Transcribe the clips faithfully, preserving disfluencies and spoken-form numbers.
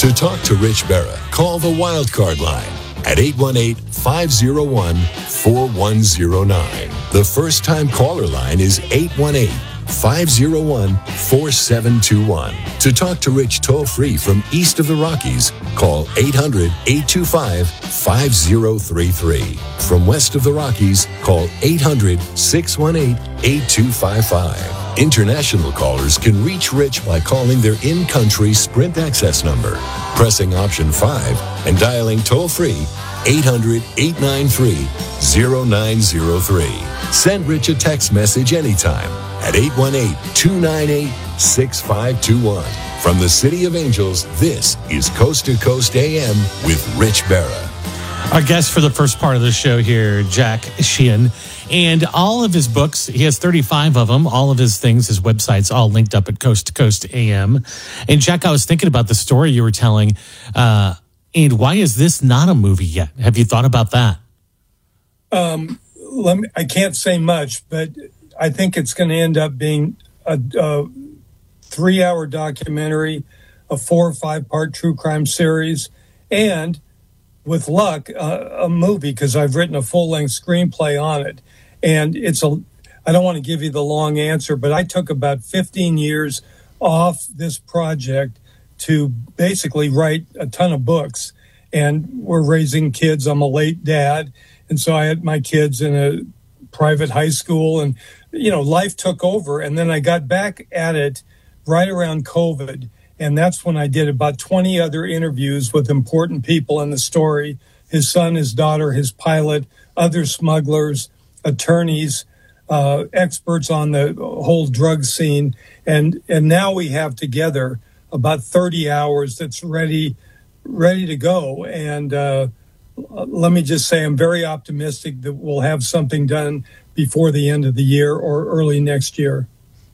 To talk to Rich Berra, call the Wildcard line at eight one eight, five oh one, four one oh nine. The first-time caller line is eight one eight, five oh one, four seven two one. To talk to Rich toll-free from east of the Rockies, call eight hundred, eight two five, five oh three three. From west of the Rockies, call eight hundred, six one eight, eight two five five. International callers can reach Rich by calling their in-country Sprint access number, pressing option five, and dialing toll-free eight hundred, eight nine three, oh nine oh three. Send Rich a text message anytime at eight one eight, two nine eight, six five two one. From the City of Angels, this is Coast to Coast A M with Rich Berra. Our guest for the first part of the show here, Jack Sheehan, and all of his books, he has thirty-five of them, all of his things, his websites, all linked up at Coast to Coast A M. And Jack, I was thinking about the story you were telling, uh, and why is this not a movie yet? Have you thought about that? Um, let me, I can't say much, but I think it's going to end up being a, a three-hour documentary, a four or five-part true crime series, and with luck, uh, a movie, because I've written a full-length screenplay on it. And it's a, I don't want to give you the long answer, but I took about fifteen years off this project to basically write a ton of books. And we're raising kids. I'm a late dad. And so I had my kids in a private high school, and, you know, life took over. And then I got back at it right around COVID. And that's when I did about twenty other interviews with important people in the story, his son, his daughter, his pilot, other smugglers, attorneys, uh, experts on the whole drug scene. And and now we have together about thirty hours that's ready, ready to go. And uh, let me just say, I'm very optimistic that we'll have something done before the end of the year or early next year.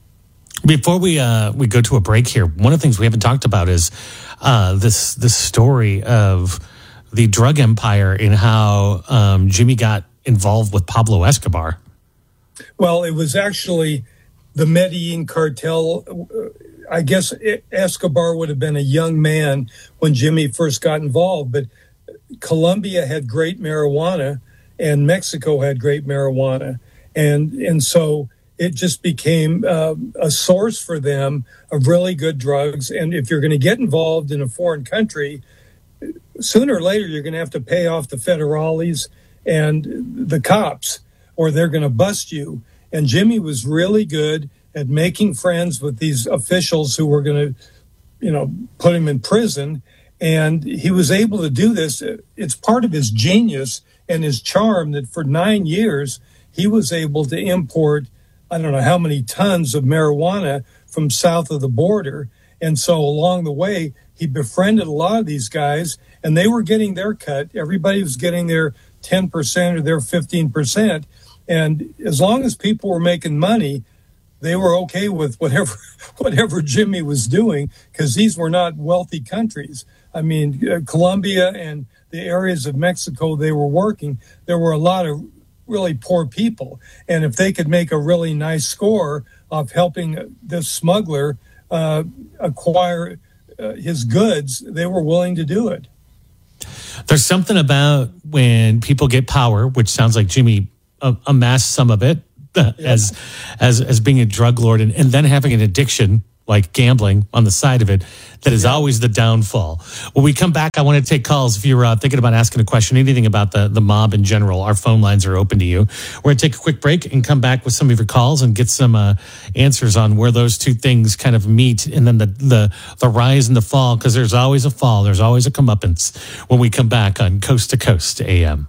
Before we uh, we go to a break here, one of the things we haven't talked about is uh, this this story of the drug empire and how um, Jimmy got involved with Pablo Escobar. Well, it was actually the Medellin cartel. I guess Escobar would have been a young man when Jimmy first got involved, but Colombia had great marijuana and Mexico had great marijuana. And, and so it just became uh, a source for them of really good drugs. And if you're going to get involved in a foreign country, sooner or later you're going to have to pay off the federales and the cops, or they're going to bust you. And Jimmy was really good at making friends with these officials who were going to, you know, put him in prison. And he was able to do this. It's part of his genius and his charm that for nine years he was able to import, I don't know how many tons of marijuana from south of the border. And so along the way, he befriended a lot of these guys, and they were getting their cut. Everybody was getting their ten percent or their fifteen percent. And as long as people were making money, they were okay with whatever whatever Jimmy was doing, because these were not wealthy countries. I mean, uh, Colombia and the areas of Mexico they were working, there were a lot of really poor people. And if they could make a really nice score of helping this smuggler uh, acquire uh, his goods, they were willing to do it. There's something about when people get power, which sounds like Jimmy uh, amassed some of it uh, yeah. as as as being a drug lord, and, and then having an addiction like gambling on the side of it, that is yeah. always the downfall. When we come back, I want to take calls. If you're uh, thinking about asking a question, anything about the, the mob in general, our phone lines are open to you. We're going to take a quick break and come back with some of your calls and get some uh, answers on where those two things kind of meet, and then the, the, the rise and the fall, because there's always a fall. There's always a comeuppance when we come back on Coast to Coast A M.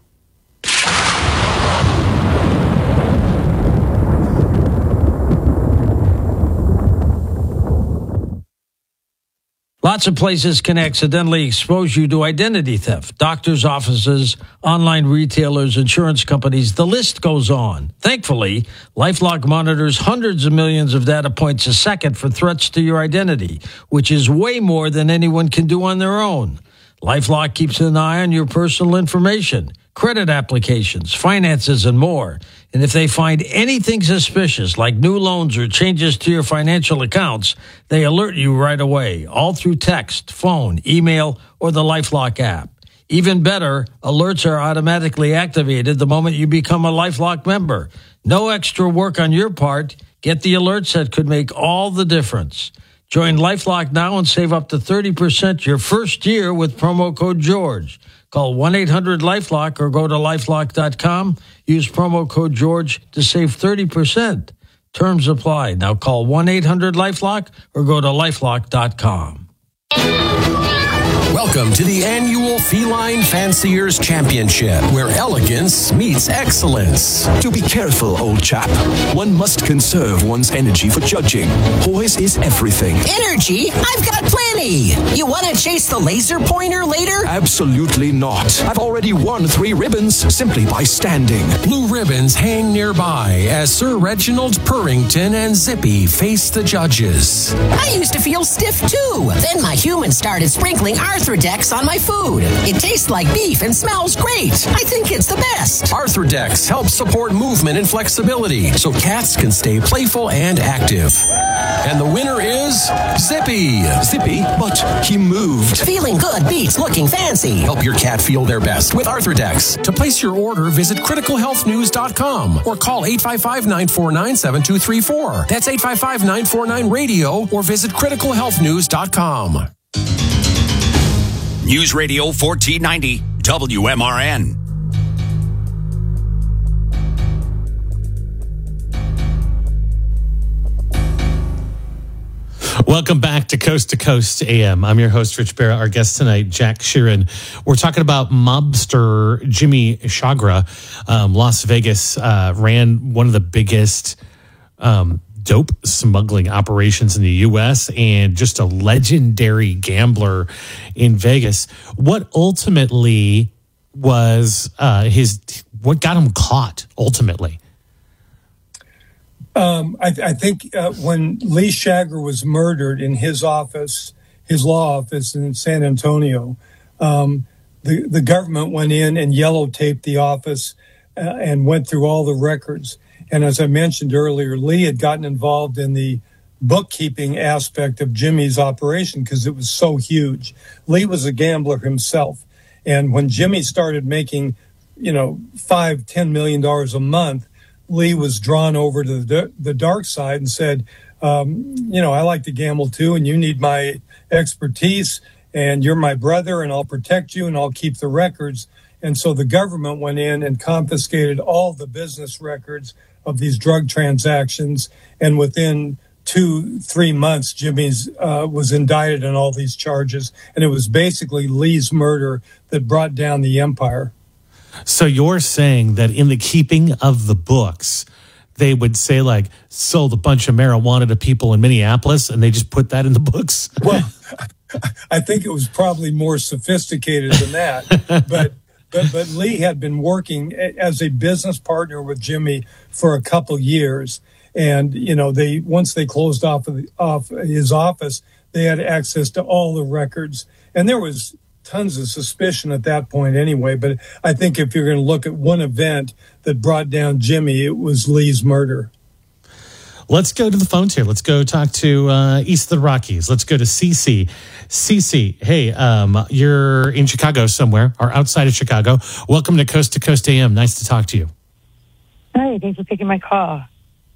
Lots of places can accidentally expose you to identity theft. Doctors' offices, online retailers, insurance companies, the list goes on. Thankfully, LifeLock monitors hundreds of millions of data points a second for threats to your identity, which is way more than anyone can do on their own. LifeLock keeps an eye on your personal information, credit applications, finances, and more. And if they find anything suspicious, like new loans or changes to your financial accounts, they alert you right away, all through text, phone, email, or the LifeLock app. Even better, alerts are automatically activated the moment you become a LifeLock member. No extra work on your part. Get the alerts that could make all the difference. Join LifeLock now and save up to thirty percent your first year with promo code George. Call one eight hundred LifeLock or go to lifelock dot com. Use promo code George to save thirty percent. Terms apply. Now call one eight hundred LifeLock or go to lifelock dot com. Welcome to the annual Feline Fanciers Championship, where elegance meets excellence. Do be careful, old chap. One must conserve one's energy for judging. Poise is everything. Energy? I've got plenty. You want to chase the laser pointer later? Absolutely not. I've already won three ribbons simply by standing. Blue ribbons hang nearby as Sir Reginald Purrington and Zippy face the judges. I used to feel stiff too. Then my human started sprinkling Arthrodex on my food. It tastes like beef and smells great. I think it's the best. Arthrodex helps support movement and flexibility so cats can stay playful and active. And the winner is Zippy. Zippy, but he moved. Feeling good beats looking fancy. Help your cat feel their best with Arthrodex. To place your order, visit critical health news dot com or call eight five five, nine four nine, seven two three four. That's eight five five, nine four nine, radio or visit critical health news dot com. News Radio fourteen ninety, W M R N. Welcome back to Coast to Coast A M. I'm your host, Rich Barra. Our guest tonight, Jack Sheeran. We're talking about mobster Jimmy Chagra. Um, Las Vegas uh, ran one of the biggest um, dope smuggling operations in the U S and just a legendary gambler in Vegas. What ultimately was uh, his, what got him caught ultimately? Um, I, I think uh, when Lee Chagra was murdered in his office, his law office in San Antonio, um, the, the government went in and yellow taped the office uh, and went through all the records. And as I mentioned earlier, Lee had gotten involved in the bookkeeping aspect of Jimmy's operation because it was so huge. Lee was a gambler himself. And when Jimmy started making, you know, five, ten million dollars a month, Lee was drawn over to the, the dark side and said, um, you know, I like to gamble too, and you need my expertise, and you're my brother, and I'll protect you, and I'll keep the records. And so the government went in and confiscated all the business records of these drug transactions. And within two, three months, Jimmy's uh, was indicted on all these charges. And it was basically Lee's murder that brought down the empire. So you're saying that in the keeping of the books, they would say like sold a bunch of marijuana to people in Minneapolis and they just put that in the books? Well, I think it was probably more sophisticated than that. but, but, but Lee had been working as a business partner with Jimmy for a couple years. And, you know, they, once they closed off of the, off his office, they had access to all the records. And there was tons of suspicion at that point anyway. But I think if you're going to look at one event that brought down Jimmy, it was Lee's murder. Let's go to the phones here. Let's go talk to uh, East of the Rockies. Let's go to Cece. Cece, hey, um, you're in Chicago somewhere or outside of Chicago. Welcome to Coast to Coast A M. Nice to talk to you. Hi, thanks for taking my call.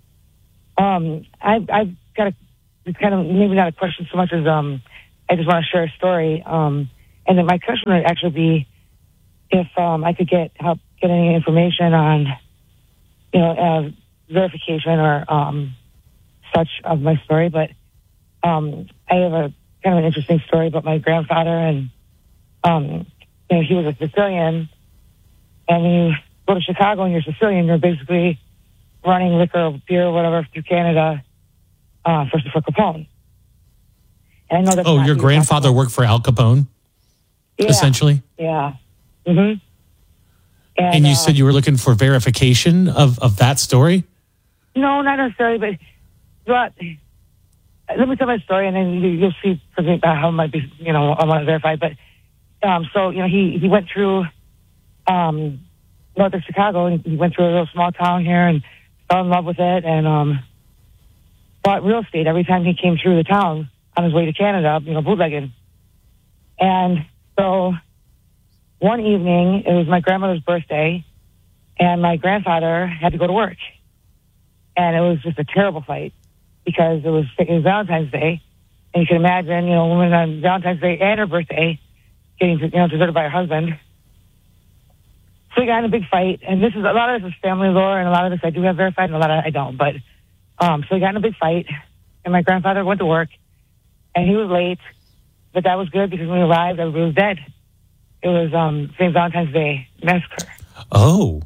Um, I, I've got a, it's kind of maybe not a question so much as um, I just want to share a story. Um, and then my question would actually be if um, I could get help get any information on, you know, uh, verification or um, such of my story. But um, I have a kind of an interesting story about my grandfather, and um, you know, he was a Sicilian. And when you go to Chicago and you're Sicilian, you're basically running liquor or beer or whatever through Canada uh, for, for Capone. And I know that's oh, not your grandfather worked for Al Capone, yeah. essentially? Yeah. Mm-hmm. And, and you uh, said you were looking for verification of, of that story? No, not necessarily, but, but let me tell my story, and then you, you'll see how it might be, you know, I want to verify. But um, so, you know, he, he went through um, north of Chicago, and he went through a little small town here and fell in love with it, and um, bought real estate every time he came through the town on his way to Canada, you know, bootlegging. And so one evening, it was my grandmother's birthday, and my grandfather had to go to work. And it was just a terrible fight because it was, it was Valentine's Day. And you can imagine, you know, a woman on Valentine's Day and her birthday getting, you know, deserted by her husband. So we got in a big fight. And this is, a lot of this is family lore, and a lot of this I do have verified, and a lot of I don't. But, um, so we got in a big fight, and my grandfather went to work, and he was late. But that was good because when we arrived, everybody was dead. It was um, Saint Valentine's Day massacre. Oh.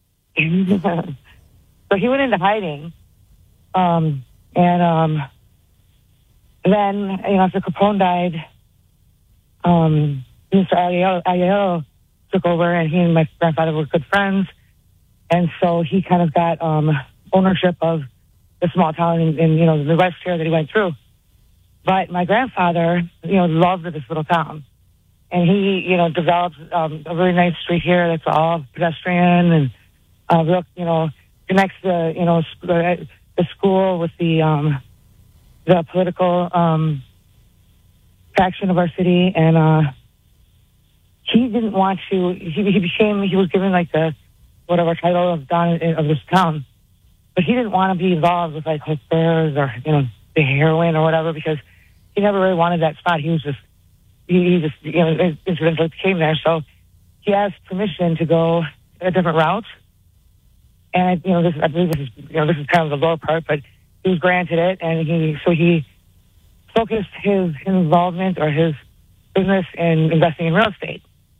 So he went into hiding. Um, and um, then, you know, after Capone died, um, Mister Aiello took over, and he and my grandfather were good friends. And so he kind of got um, ownership of the small town in, in, you know, the West here that he went through. But my grandfather, you know, loved this little town. And he, you know, developed um, a really nice street here that's all pedestrian and, uh, real, you know, connects the, you know, the, the school with the um, the political um, faction of our city. And uh, he didn't want to, he, he became, he was given like the, whatever title of Don of this town. But he didn't want to be involved with like Hope Bears or, you know, the heroin or whatever, because he never really wanted that spot. He was just, he, he just, you know, incidentally came there. So he asked permission to go a different route. And, you know, this, I believe this is, you know, this is kind of the lower part, but he was granted it. And he, so he focused his, his involvement or his business in investing in real estate.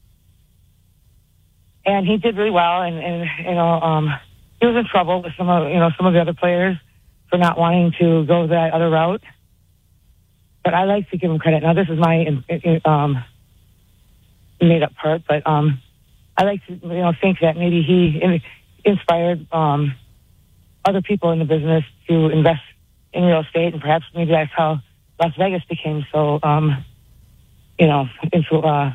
And he did really well. And, and you know, um, he was in trouble with some of, you know, some of the other players for not wanting to go that other route. But I like to give him credit. Now, this is my um, made-up part, but um, I like to, you know, think that maybe he in, inspired um, other people in the business to invest in real estate, and perhaps maybe that's how Las Vegas became so, um, you know, into, uh,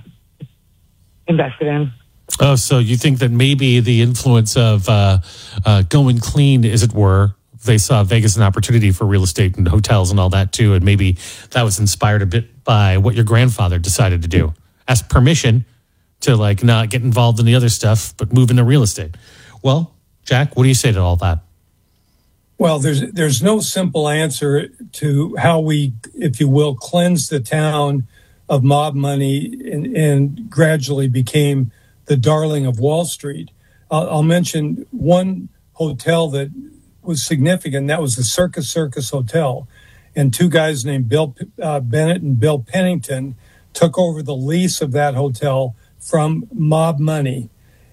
invested in. Oh, so you think that maybe the influence of uh, uh, going clean, as it were, they saw Vegas an opportunity for real estate and hotels and all that too, and maybe that was inspired a bit by what your grandfather decided to do. Ask permission to like not get involved in the other stuff, but move into real estate. Well, Jack, what do you say to all that? Well, there's there's no simple answer to how we, if you will, cleanse the town of mob money and, and gradually became the darling of Wall Street. I'll, I'll mention one hotel that was significant. That was the Circus Circus Hotel. And two guys named Bill uh, Bennett and Bill Pennington took over the lease of that hotel from mob money.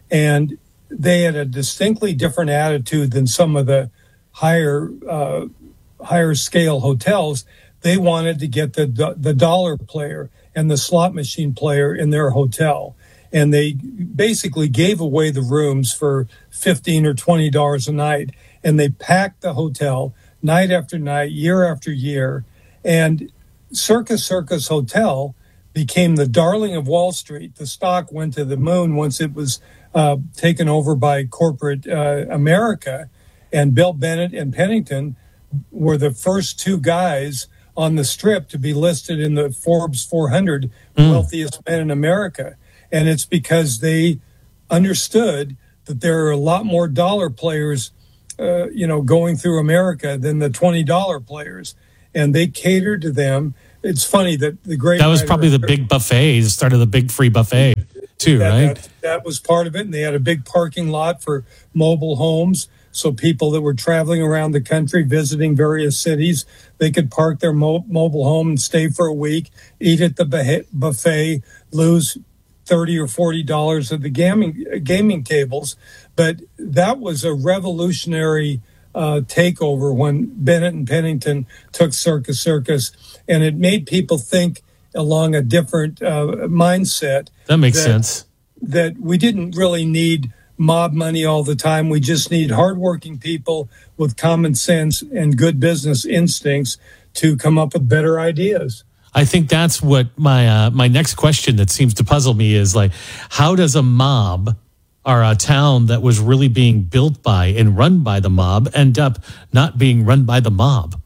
And they had a distinctly different attitude than some of the higher uh, higher scale hotels. They wanted to get the the dollar player and the slot machine player in their hotel. And they basically gave away the rooms for fifteen or twenty dollars a night. And they packed the hotel night after night, year after year. And Circus Circus Hotel became the darling of Wall Street. The stock went to the moon once it was uh, taken over by corporate uh, America. And Bill Bennett and Pennington were the first two guys on the strip to be listed in the Forbes four hundred mm. wealthiest men in America. And it's because they understood that there are a lot more dollar players Uh, you know, going through America than the twenty dollar players. And they catered to them. It's funny that the great... That was probably the big buffet, the start of the big free buffet too, that, right? That, that was part of it. And they had a big parking lot for mobile homes. So people that were traveling around the country, visiting various cities, they could park their mo- mobile home and stay for a week, eat at the buffet, lose thirty or forty dollars at the gaming gaming tables. But that was a revolutionary uh, takeover when Bennett and Pennington took Circus Circus, and it made people think along a different uh, mindset. That makes that, sense. That we didn't really need mob money all the time. We just need hardworking people with common sense and good business instincts to come up with better ideas. I think that's what my uh, my next question that seems to puzzle me is like, how does a mob or a town that was really being built by and run by the mob end up not being run by the mob?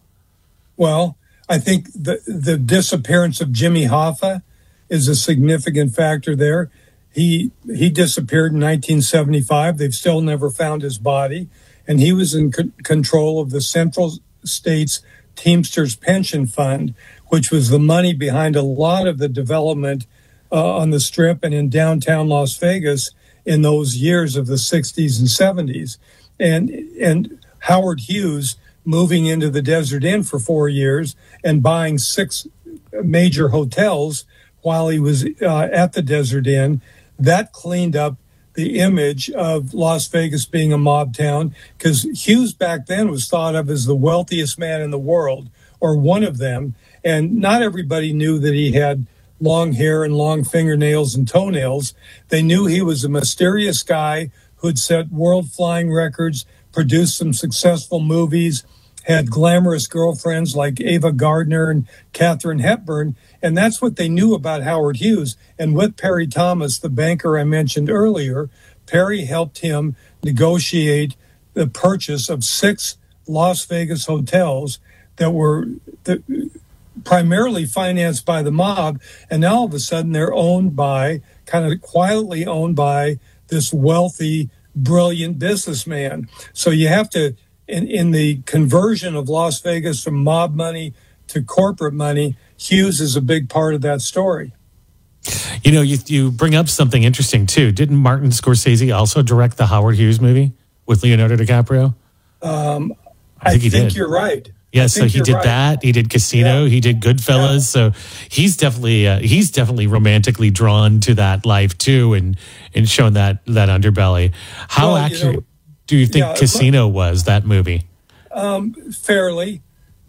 Well, I think the the disappearance of Jimmy Hoffa is a significant factor there. He he disappeared in nineteen seventy-five. They've still never found his body, and he was in c- control of the Central States Teamsters Pension Fund, which was the money behind a lot of the development uh, on the Strip and in downtown Las Vegas in those years of the sixties and seventies. And and Howard Hughes moving into the Desert Inn for four years and buying six major hotels while he was uh, at the Desert Inn, that cleaned up the image of Las Vegas being a mob town, because Hughes back then was thought of as the wealthiest man in the world, or one of them. And not everybody knew that he had long hair and long fingernails and toenails. They knew he was a mysterious guy who'd set world flying records, produced some successful movies, had glamorous girlfriends like Ava Gardner and Katharine Hepburn. And that's what they knew about Howard Hughes. And with Perry Thomas, the banker I mentioned earlier, Perry helped him negotiate the purchase of six Las Vegas hotels that were the, primarily financed by the mob. And now all of a sudden they're owned by, kind of quietly owned by this wealthy, brilliant businessman. So you have to, in, in the conversion of Las Vegas from mob money to corporate money, Hughes is a big part of that story. You know, you you bring up something interesting too. Didn't Martin Scorsese also direct the Howard Hughes movie with Leonardo DiCaprio? Um, I think, I he think did. you're right. Yeah, so he did right. that. He did Casino. Yeah. He did Goodfellas. Yeah. So he's definitely uh, he's definitely romantically drawn to that life too, and and shown that that underbelly. How well, accurate you know, do you think yeah, Casino was, that movie? Um, fairly.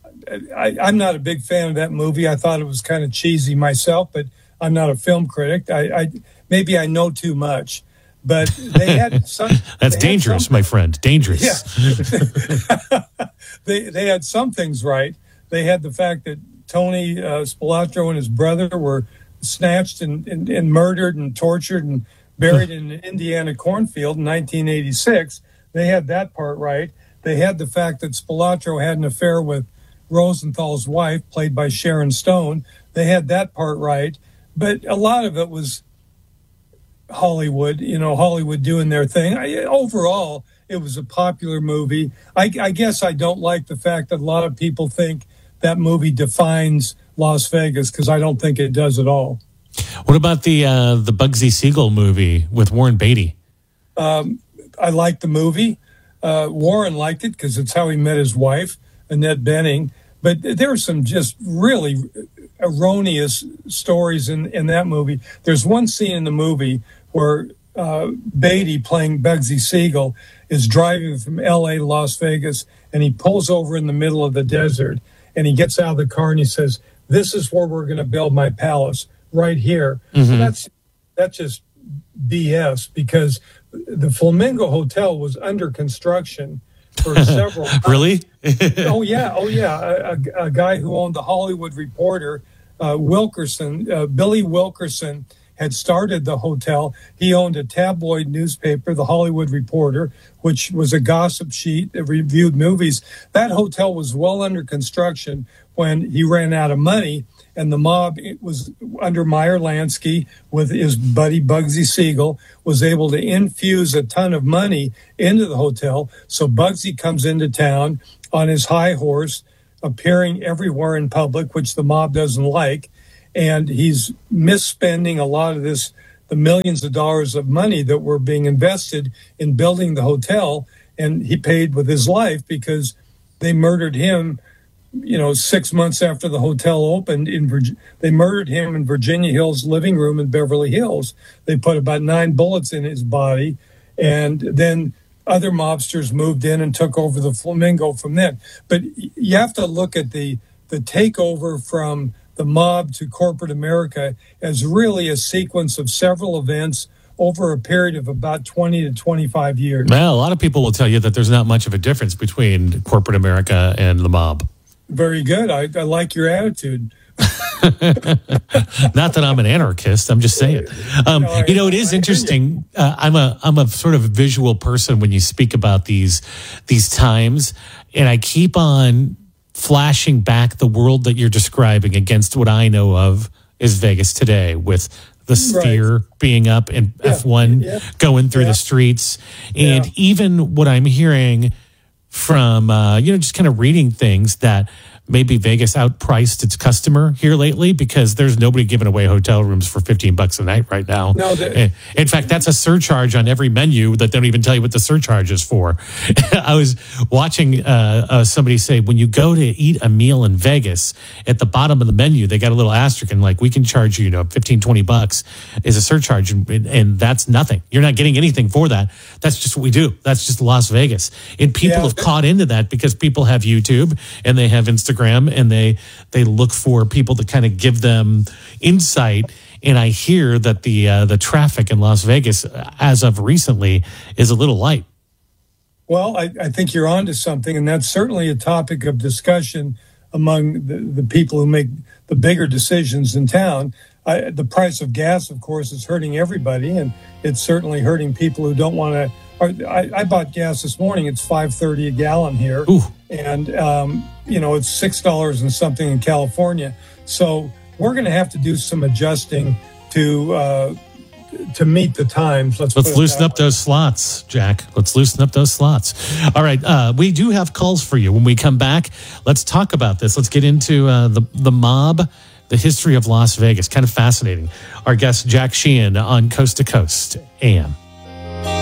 I, I'm not a big fan of that movie. I thought it was kind of cheesy myself, but I'm not a film critic. I, I maybe I know too much, but they had some. That's dangerous, my friend. Dangerous. Yeah. they they had some things right. They had the fact that Tony uh, Spilotro and his brother were snatched and, and, and murdered and tortured and buried in an Indiana cornfield in nineteen eighty-six. They had that part right. They had the fact that Spilotro had an affair with Rosenthal's wife, played by Sharon Stone. They had that part right, but a lot of it was Hollywood, you know, Hollywood doing their thing. I, overall, it was a popular movie. I, I guess I don't like the fact that a lot of people think that movie defines Las Vegas, because I don't think it does at all. What about the uh, the Bugsy Siegel movie with Warren Beatty? Um, I liked the movie. Uh, Warren liked it because it's how he met his wife, Annette Bening. But there are some just really erroneous stories in, in that movie. There's one scene in the movie where uh, Beatty, playing Bugsy Siegel, is driving from L A to Las Vegas, and he pulls over in the middle of the desert, and he gets out of the car and he says, "This is where we're going to build my palace, right here." Mm-hmm. So that's that's just B S, because the Flamingo Hotel was under construction for several times. Really? oh yeah, oh yeah. A, a, a guy who owned the Hollywood Reporter, uh, Wilkerson, uh, Billy Wilkerson, had started the hotel. He owned a tabloid newspaper, the Hollywood Reporter, which was a gossip sheet that reviewed movies. That hotel was well under construction when he ran out of money, and the mob, it was under Meyer Lansky with his buddy Bugsy Siegel, was able to infuse a ton of money into the hotel. So Bugsy comes into town on his high horse, appearing everywhere in public, which the mob doesn't like. And he's misspending a lot of this, the millions of dollars of money that were being invested in building the hotel. And he paid with his life because they murdered him, you know, six months after the hotel opened. In Virginia, they murdered him in Virginia Hill's living room in Beverly Hills. They put about nine bullets in his body. And then other mobsters moved in and took over the Flamingo from then. But you have to look at the, the takeover from the mob to corporate America as really a sequence of several events over a period of about twenty to twenty-five years. Well, a lot of people will tell you that there's not much of a difference between corporate America and the mob. Very good. I, I like your attitude. Not that I'm an anarchist. I'm just saying. Um, you know, it is interesting. Uh, I'm a I'm a sort of visual person when you speak about these these times, and I keep on flashing back the world that you're describing against what I know of is Vegas today, with the Sphere right. being up and yeah. F one yeah. going through yeah. the streets, and yeah. even what I'm hearing from uh, you know, just kind of reading things that maybe Vegas outpriced its customer here lately because there's nobody giving away hotel rooms for fifteen bucks a night right now. No, in fact, that's a surcharge on every menu that they don't even tell you what the surcharge is for. I was watching uh, uh, somebody say, when you go to eat a meal in Vegas, at the bottom of the menu, they got a little asterisk and like, we can charge you, you know, fifteen, twenty bucks is a surcharge. And, and that's nothing. You're not getting anything for that. That's just what we do. That's just Las Vegas. And people yeah, have caught into that because people have YouTube and they have Instagram. And they they look for people to kind of give them insight. And I hear that the uh, the traffic in Las Vegas, as of recently, is a little light. Well, I, I think you're onto something, and that's certainly a topic of discussion among the, the people who make the bigger decisions in town. I, the price of gas, of course, is hurting everybody, and it's certainly hurting people who don't want to. I, I bought gas this morning. It's five thirty a gallon here. Ooh. And, um, you know, it's six dollars and something in California. So we're going to have to do some adjusting to uh, to meet the times. Let's, Let's loosen up way. those slots, Jack. Let's loosen up those slots. All right. Uh, we do have calls for you. When we come back, let's talk about this. Let's get into uh, the, the mob, the history of Las Vegas. Kind of fascinating. Our guest, Jack Sheehan, on Coast to Coast A M.